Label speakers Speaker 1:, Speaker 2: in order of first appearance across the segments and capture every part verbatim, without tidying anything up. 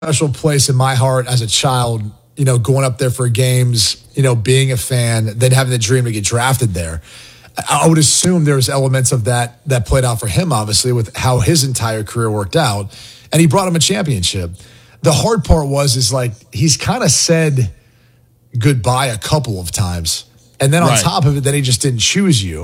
Speaker 1: special place in my heart as a child, you know, going up there for games, you know, being a fan, then having the dream to get drafted there. I would assume there's elements of that that played out for him, obviously, with how his entire career worked out. And he brought him a championship. The hard part was, is like, he's kind of said goodbye a couple of times. And then on
Speaker 2: Right.
Speaker 1: top of it, then he just didn't choose you.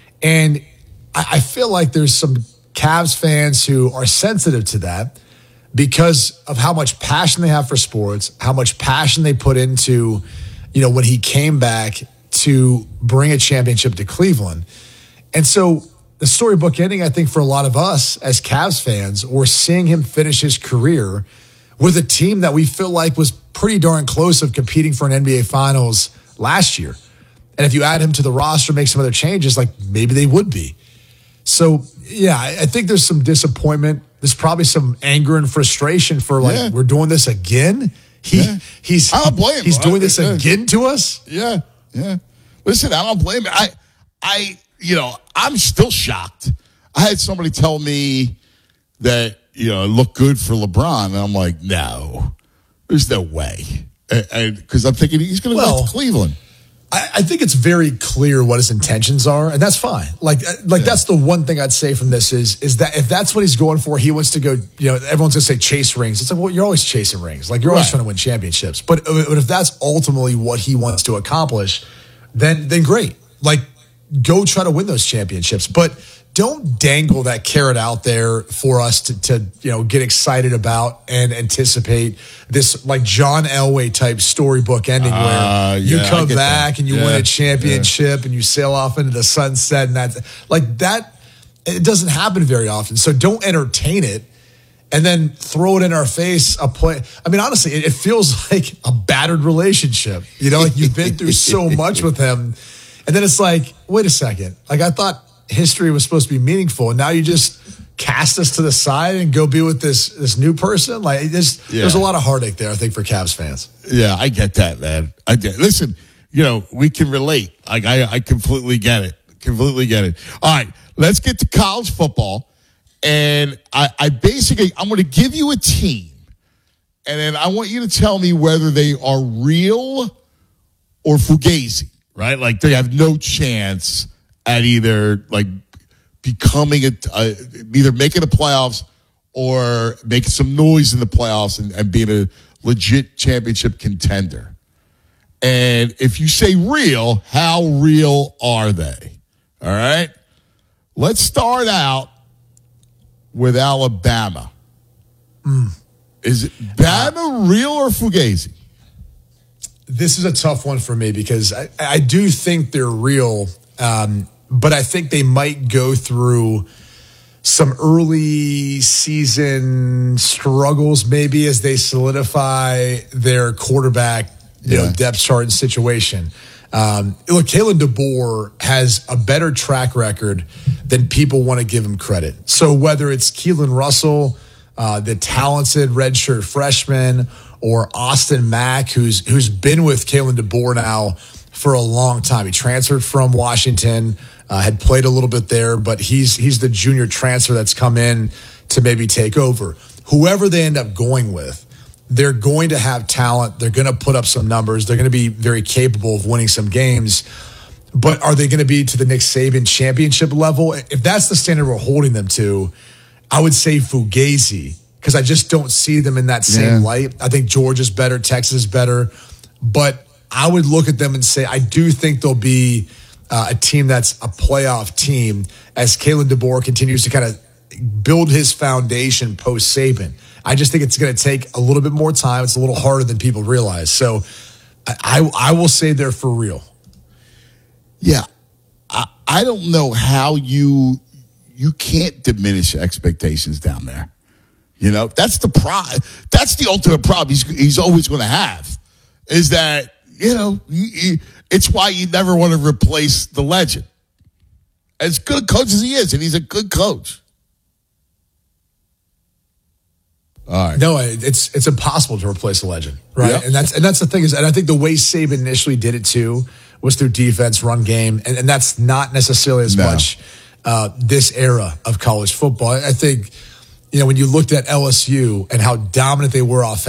Speaker 1: And I, I feel like there's some Cavs fans who are sensitive to that because of how much passion they have for sports, how much passion they put into, you know, when he came back to bring a championship to Cleveland. And so the storybook ending, I think, for a lot of us as Cavs fans, we're seeing him finish his career with a team that we feel like was pretty darn close of competing for an N B A Finals last year. And if you add him to the roster, make some other changes, like maybe they would be. So, yeah, I I think there's some disappointment. There's probably some anger and frustration for, like,
Speaker 2: Yeah.
Speaker 1: we're doing this again? He
Speaker 2: Yeah.
Speaker 1: He's,
Speaker 2: I don't blame him.
Speaker 1: he's doing this
Speaker 2: Yeah.
Speaker 1: again to us?
Speaker 2: Yeah, yeah. Listen, I don't blame it. I, I, you know, I'm still shocked. I had somebody tell me that, you know, it looked good for LeBron, and I'm like, no, there's no way. Because I'm thinking he's going to
Speaker 1: Well,
Speaker 2: go to Cleveland.
Speaker 1: I, I think it's very clear what his intentions are, and that's fine. Like, like
Speaker 2: Yeah.
Speaker 1: that's the one thing I'd say from this is, is that if that's what he's going for, he wants to go, you know, everyone's going to say chase rings. It's like, well, you're always chasing rings. Like, you're always
Speaker 2: Right.
Speaker 1: trying to win championships. But, but if that's ultimately what he wants to accomplish, then, then great. Like, go try to win those championships. But don't dangle that carrot out there for us to, to, you know, get excited about and anticipate this, like, John Elway type storybook ending where
Speaker 2: Uh,
Speaker 1: you
Speaker 2: yeah, I
Speaker 1: come
Speaker 2: get
Speaker 1: back
Speaker 2: that.
Speaker 1: and you
Speaker 2: Yeah,
Speaker 1: win a
Speaker 2: yeah.
Speaker 1: championship and you sail off into the sunset, and that's like that. It doesn't happen very often. So don't entertain it and then throw it in our face. A play. I mean, honestly, it, it feels like a battered relationship. You know, like you've been through so much with him, and then it's like, wait a second. Like, I thought history was supposed to be meaningful, and now you just cast us to the side and go be with this this new person. Like, it just,
Speaker 2: Yeah.
Speaker 1: there's a lot of heartache there, I think, for Cavs fans.
Speaker 2: Yeah, I get that, man. I get. Listen, you know, we can relate. Like, I, I completely get it. Completely get it. All right, let's get to college football. And I, I basically, I'm going to give you a team. And then I want you to tell me whether they are real or fugazi, right? Like, they have no chance at either, like, becoming a, uh, either making the playoffs or making some noise in the playoffs and, and being a legit championship contender. And if you say real, how real are they? All right. Let's start out with Alabama.
Speaker 1: Mm.
Speaker 2: Is it Bama real or fugazi?
Speaker 1: This is a tough one for me because I, I do think they're real, um, but I think they might go through some early season struggles maybe as they solidify their quarterback you
Speaker 2: Yeah.
Speaker 1: know, depth chart and situation. Um, look, Kalen DeBoer has a better track record than people want to give him credit. So whether it's Keelan Russell, uh, the talented redshirt freshman, or Austin Mack, who's who's been with Kalen DeBoer now for a long time. He transferred from Washington, uh, had played a little bit there, but he's he's the junior transfer that's come in to maybe take over. Whoever they end up going with, they're going to have talent. They're going to put up some numbers. They're going to be very capable of winning some games. But are they going to be to the Nick Saban championship level? If that's the standard we're holding them to, I would say fugazi, because I just don't see them in that same
Speaker 2: Yeah.
Speaker 1: light. I think Georgia's better, Texas is better. But I would look at them and say, I do think they'll be uh, a team that's a playoff team as Kalen DeBoer continues to kind of build his foundation post Saban. I just think it's going to take a little bit more time. It's a little harder than people realize. So I, I, I will say they're for real.
Speaker 2: Yeah. I, I don't know how you you can't diminish expectations down there. You know, that's the pro- that's the ultimate problem he's he's always going to have is that, you know, you, you, it's why you never want to replace the legend. As good a coach as he is, and he's a good coach. All right.
Speaker 1: No, it's it's impossible to replace a legend, right?
Speaker 2: Yep.
Speaker 1: And that's and that's the thing is, and I think the way Saban initially did it too was through defense, run game, and, and that's not necessarily as
Speaker 2: No.
Speaker 1: much uh, this era of college football. I think you know, when you looked at L S U and how dominant they were offensively,